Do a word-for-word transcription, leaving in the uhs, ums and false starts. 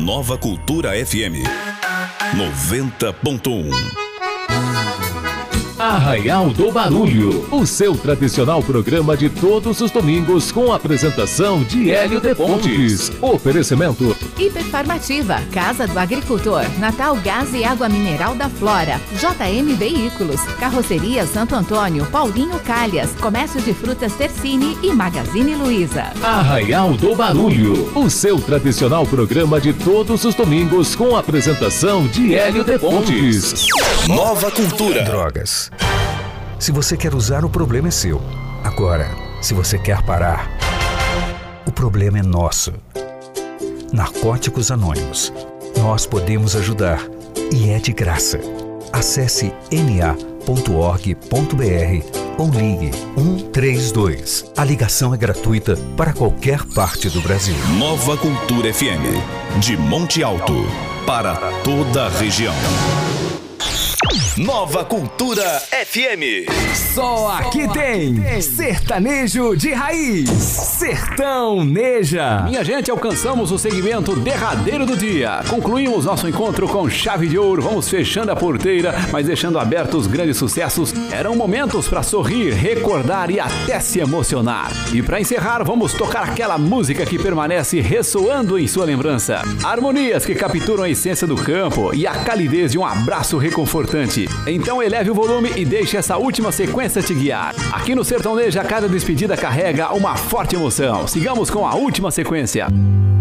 Nova Cultura F M noventa ponto um. Arraial do Barulho, o seu tradicional programa de todos os domingos com a apresentação de Hélio de Pontes. Oferecimento Hiperfarmativa, Casa do Agricultor, Natal Gás e Água Mineral da Flora, J M Veículos, Carroceria Santo Antônio, Paulinho Calhas, Comércio de Frutas Tercini e Magazine Luiza. Arraial do Barulho, o seu tradicional programa de todos os domingos com a apresentação de Hélio de Pontes. Nova Cultura. Drogas. Se você quer usar, o problema é seu. Agora, se você quer parar, o problema é nosso. Narcóticos Anônimos. Nós podemos ajudar e é de graça. Acesse n a ponto org ponto b r ou ligue um três dois. A ligação é gratuita para qualquer parte do Brasil. Nova Cultura F M, de Monte Alto, para toda a região. Nova Cultura F M. Só aqui tem sertanejo de raiz, Sertão Neja. Minha gente, alcançamos o segmento derradeiro do dia. Concluímos nosso encontro com chave de ouro. Vamos fechando a porteira, mas deixando abertos os grandes sucessos. Eram momentos para sorrir, recordar e até se emocionar. E para encerrar, vamos tocar aquela música que permanece ressoando em sua lembrança. Harmonias que capturam a essência do campo e a calidez de um abraço reconfortante. Então eleve o volume e deixe essa última sequência te guiar. Aqui no Sertão Neja, cada despedida carrega uma forte emoção. Sigamos com a última sequência.